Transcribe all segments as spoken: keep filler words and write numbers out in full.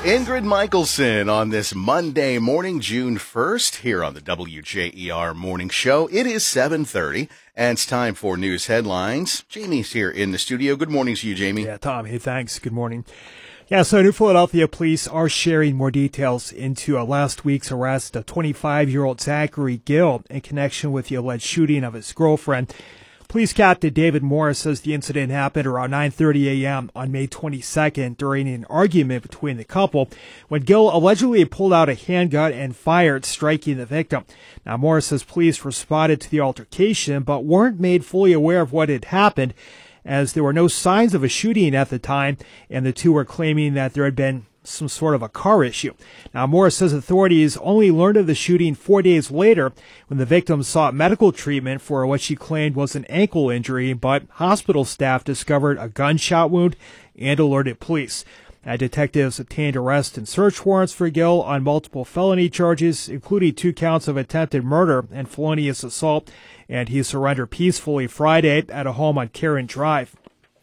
Ingrid Michaelson on this Monday morning, June first, here on the W J E R Morning Show. It is seven thirty, and it's time for news headlines. Jamie's here in the studio. Good morning to you, Jamie. Yeah, Tom. Hey, thanks. Good morning. Yeah, so New Philadelphia police are sharing more details into uh, last week's arrest of twenty-five-year-old Zachary Gill in connection with the alleged shooting of his girlfriend. Police Captain David Morris says the incident happened around nine thirty a.m. on May twenty-second during an argument between the couple when Gill allegedly pulled out a handgun and fired, striking the victim. Now, Morris says police responded to the altercation but weren't made fully aware of what had happened, as there were no signs of a shooting at the time, and the two were claiming that there had been some sort of a car issue. Now, Morris says authorities only learned of the shooting four days later when the victim sought medical treatment for what she claimed was an ankle injury, but hospital staff discovered a gunshot wound and alerted police. Uh, detectives obtained arrest and search warrants for Gill on multiple felony charges, including two counts of attempted murder and felonious assault, and he surrendered peacefully Friday at a home on Karen Drive.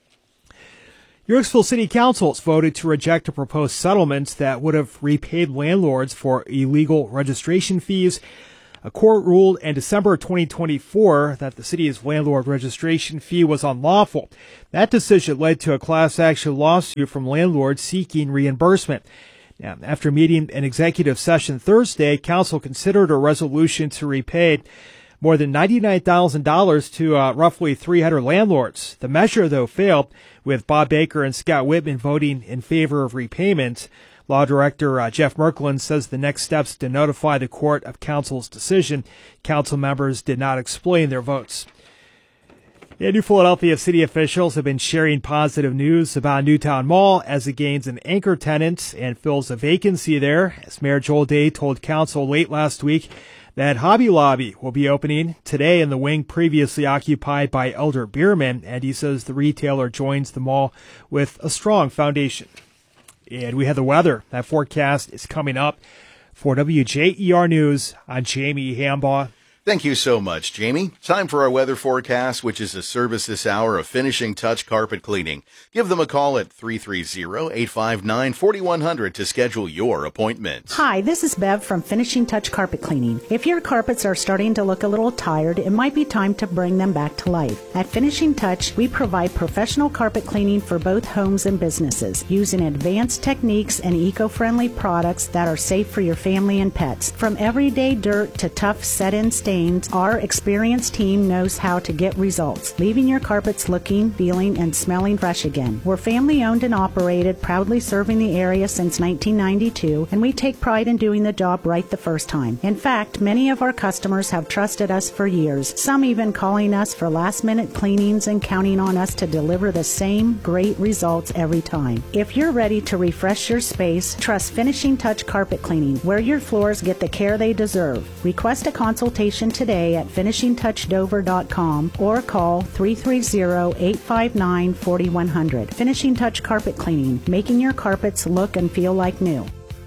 Yorksville City Council has voted to reject a proposed settlement that would have repaid landlords for illegal registration fees. A court ruled in December twenty twenty-four that the city's landlord registration fee was unlawful. That decision led to a class action lawsuit from landlords seeking reimbursement. Now, after meeting an executive session Thursday, council considered a resolution to repay more than ninety-nine thousand dollars to uh, roughly three hundred landlords. The measure, though, failed, with Bob Baker and Scott Whitman voting in favor of repayment. Law Director uh, Jeff Merklin says the next steps to notify the court of council's decision. Council members did not explain their votes. Yeah, New Philadelphia city officials have been sharing positive news about Newtown Mall as it gains an anchor tenant and fills a vacancy there. As Mayor Joel Day told council late last week that Hobby Lobby will be opening today in the wing previously occupied by Elder Bierman, and he says the retailer joins the mall with a strong foundation. And we have the weather. That forecast is coming up. For W J E R News, I'm Jamie Hambaugh. Thank you so much, Jamie. Time for our weather forecast, which is a service this hour of Finishing Touch Carpet Cleaning. Give them a call at three three zero, eight five nine, four one zero zero to schedule your appointment. Hi, this is Bev from Finishing Touch Carpet Cleaning. If your carpets are starting to look a little tired, it might be time to bring them back to life. At Finishing Touch, we provide professional carpet cleaning for both homes and businesses, using advanced techniques and eco-friendly products that are safe for your family and pets. From everyday dirt to tough set-in stains, our experienced team knows how to get results, leaving your carpets looking, feeling, and smelling fresh again. We're family owned and operated, proudly serving the area since nineteen ninety-two, and we take pride in doing the job right the first time. In fact, many of our customers have trusted us for years, some even calling us for last-minute cleanings and counting on us to deliver the same great results every time. If you're ready to refresh your space, trust Finishing Touch Carpet Cleaning, where your floors get the care they deserve. Request a consultation today at finishing touch dover dot com or call three three zero, eight five nine, four one zero zero. Finishing Touch Carpet Cleaning, making your carpets look and feel like new.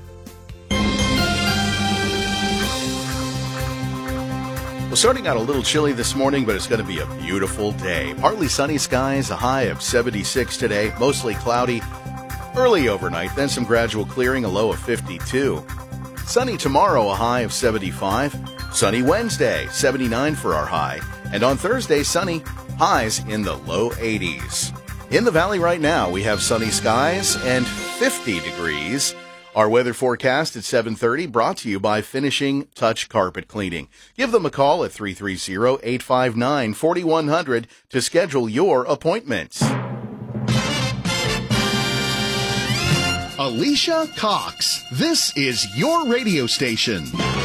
Well, starting out a little chilly this morning, but it's going to be a beautiful day. Partly sunny skies, a high of seventy-six today, mostly cloudy. Early overnight, then some gradual clearing, a low of fifty-two. Sunny tomorrow, a high of seventy-five. Sunny Wednesday, seventy-nine for our high. And on Thursday, sunny, highs in the low eighties. In the valley right now, we have sunny skies and fifty degrees. Our weather forecast at seven thirty, brought to you by Finishing Touch Carpet Cleaning. Give them a call at three three zero, eight five nine, four one zero zero to schedule your appointment. Alicia Cox, this is your radio station.